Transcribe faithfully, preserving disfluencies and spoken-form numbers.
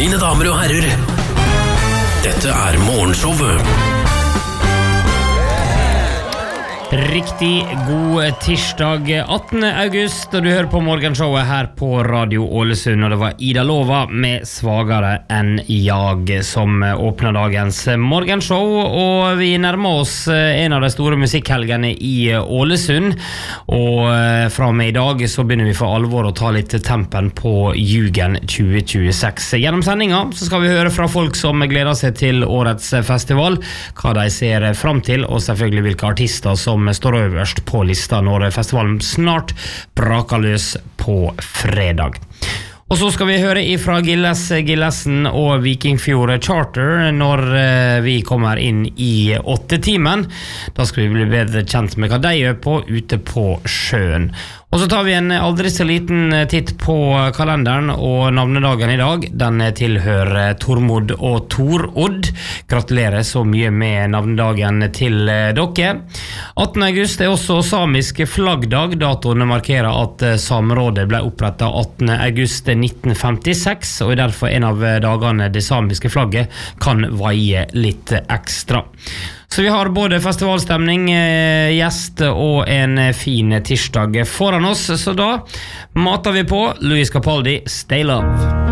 Mine damer og herrer, dette er morgenshowet. Riktig god tirsdag attende august, og du hører på morgenshowet her på Radio Ålesund, og det var Ida Lova med Svagare enn jag som åpner dagens morgenshow, og vi nærmer oss en av de store musikkhelgene i Ålesund, og fra og med i dag så begynner vi for alvor å ta litt tempen på Jugen tjue tjueseks. Gjennom sendinga så skal vi høre fra folk som gleder seg til årets festival, hva de ser frem til, og selvfølgelig hvilke artister som står øverst på lista når festivalen snart braker løs på fredag. Og så skal vi høre ifra Gilles Gillesen og Vikingfjord Charter når vi kommer inn i åtte timen. Da skal vi bli bedre kjent med hva de gjør på ute på sjøen. Og så tar vi en aldri så liten titt på kalenderen, og navnedagen i dag, den tilhører Tormod og Tor Odd. Gratulerer så mye med navnedagen til dere. attende august er også samisk flaggdag. Datoen markerer at Samerådet ble opprettet attende august nitten femtiseks, og er derfor en av dagene det samiske flagget kan vaie litt ekstra. Så vi har både festivalstemning, gjest og en fin tirsdag foran oss, så da mater vi på Louis Capaldi, Stay Love.